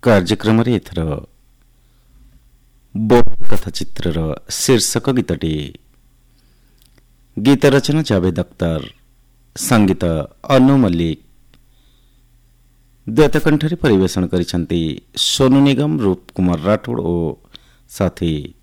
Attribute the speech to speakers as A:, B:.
A: କାର୍ଯ୍ୟକ୍ରମରେ ଏଥର ବୋହୂ କଥା ଚିତ୍ରର ଶୀର୍ଷକ ଗୀତଟି। ଗୀତ ରଚନା ଜାଭେଦ ଅଖ୍ତର, ସଙ୍ଗୀତ ଅନୁ ମଲ୍ଲିକ, ଦ୍ୱୈତ କଣ୍ଠରେ ପରିବେଷଣ କରିଛନ୍ତି ସୋନୁ ନିଗମ, ରୂପ କୁମାର ରାଠୋଡ ଓ ସାଥୀ।